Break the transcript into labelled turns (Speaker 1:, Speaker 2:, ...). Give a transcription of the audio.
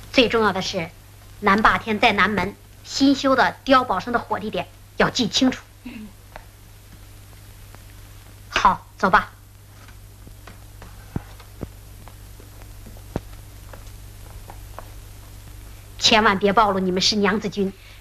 Speaker 1: 最重要的是，南霸天在南门新修的碉堡上的火地点要记清楚。好，走吧。千万别暴露你们是娘子军，